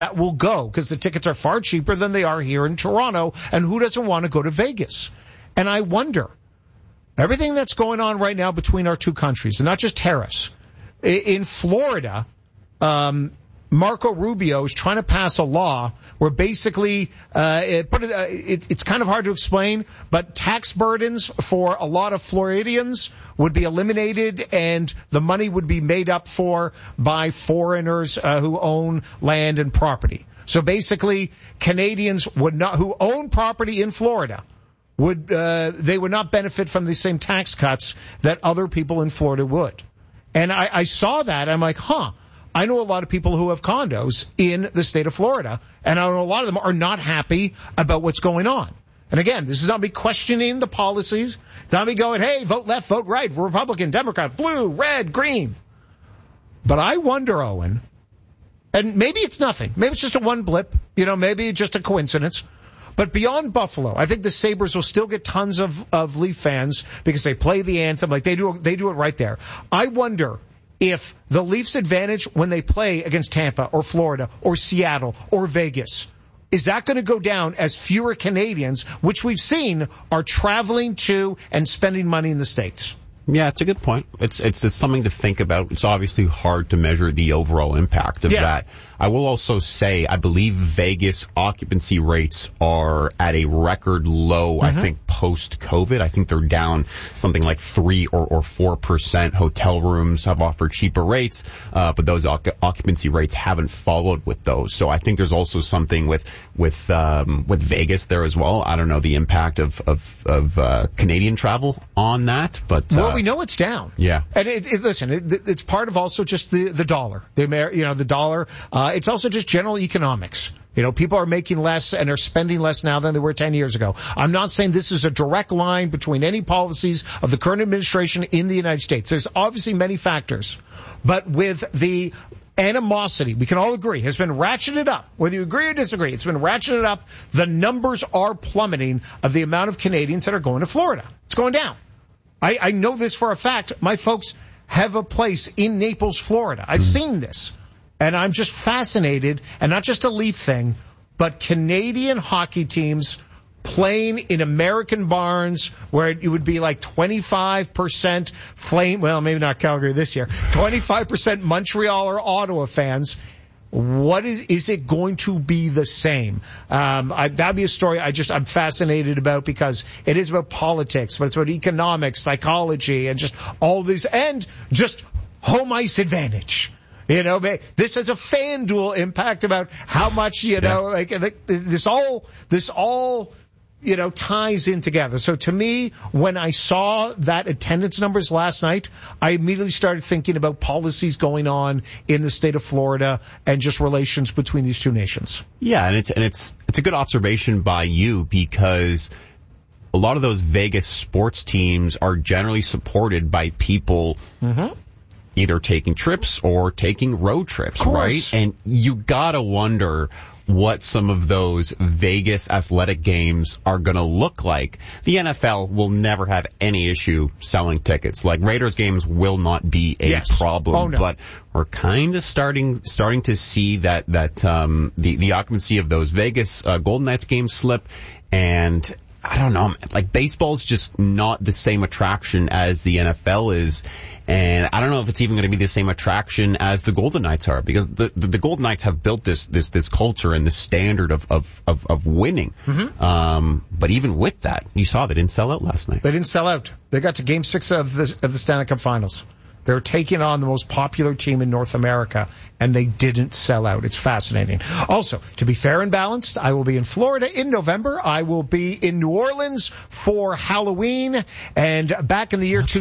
that will go, because the tickets are far cheaper than they are here in Toronto, and who doesn't want to go to Vegas? And I wonder, everything that's going on right now between our two countries, and not just tariffs, in Florida, Marco Rubio is trying to pass a law where basically, it's kind of hard to explain, but tax burdens for a lot of Floridians would be eliminated, and the money would be made up for by foreigners who own land and property. So basically, Canadians who own property in Florida would not benefit from the same tax cuts that other people in Florida would. And I saw that. I'm like, I know a lot of people who have condos in the state of Florida, and I know a lot of them are not happy about what's going on. And again, this is not me questioning the policies. It's not me going, hey, vote left, vote right, Republican, Democrat, blue, red, green. But I wonder, Owen, and maybe it's nothing. Maybe it's just a one blip. Maybe it's just a coincidence. But beyond Buffalo, I think the Sabres will still get tons of Leaf fans because they play the anthem. Like they do it right there. I wonder if the Leafs' advantage when they play against Tampa or Florida or Seattle or Vegas, is that going to go down as fewer Canadians, which we've seen, are traveling to and spending money in the States? Yeah, it's a good point. It's something to think about. It's obviously hard to measure the overall impact of that. I will also say, I believe Vegas occupancy rates are at a record low, I think, post-COVID. I think they're down something like 3 or 4%. Hotel rooms have offered cheaper rates, but those occupancy rates haven't followed with those. So I think there's also something with Vegas there as well. I don't know the impact of Canadian travel on that, but well, we know it's down. Yeah, and it's part of also just the dollar. The dollar. It's also just general economics. People are making less and are spending less now than they were 10 years ago. I'm not saying this is a direct line between any policies of the current administration in the United States. There's obviously many factors, but with the animosity, we can all agree, has been ratcheted up. Whether you agree or disagree, it's been ratcheted up. The numbers are plummeting of the amount of Canadians that are going to Florida. It's going down. I know this for a fact. My folks have a place in Naples, Florida. I've seen this. And I'm just fascinated, and not just a Leaf thing, but Canadian hockey teams playing in American barns where it would be like 25% well, maybe not Calgary this year, 25% Montreal or Ottawa fans. What is it going to be the same? That'd be a story I'm fascinated about, because it is about politics, but it's about economics, psychology, and just all these, and just home ice advantage. This has a FanDuel impact about how much, this all ties in together. So to me, when I saw that attendance numbers last night, I immediately started thinking about policies going on in the state of Florida and just relations between these two nations. Yeah, and it's a good observation by you, because a lot of those Vegas sports teams are generally supported by people either taking trips or taking road trips, right? And you gotta wonder what some of those Vegas athletic games are going to look like. The NFL will never have any issue selling tickets. Like, Raiders games will not be a problem. Oh, no. But we're kind of starting to see that the occupancy of those Vegas Golden Knights games slip. And I don't know, like, baseball's just not the same attraction as the NFL is. And I don't know if it's even going to be the same attraction as the Golden Knights are, because the Golden Knights have built this culture and this standard of winning. But even with that, you saw they didn't sell out last night. They didn't sell out. They got to Game 6 of the Stanley Cup Finals. They're taking on the most popular team in North America, and they didn't sell out. It's fascinating. Also, to be fair and balanced, I will be in Florida in November. I will be in New Orleans for Halloween. And back in the year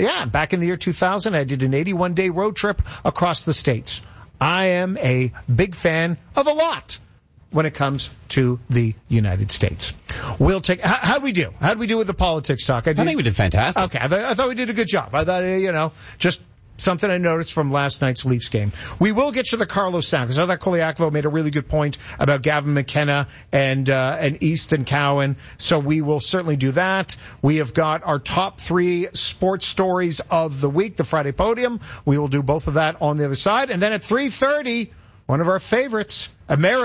2000, I did an 81-day road trip across the states. I am a big fan of a lot when it comes to the United States. We'll take, how'd we do? How'd we do with the politics talk? I think we did fantastic. Okay. I thought we did a good job. I thought, just something I noticed from last night's Leafs game. We will get to the Carlos sound, because I thought Koliakovo made a really good point about Gavin McKenna and Easton Cowan. So we will certainly do that. We have got our top 3 sports stories of the week, the Friday Podium. We will do both of that on the other side. And then at 3:30, one of our favorites, America.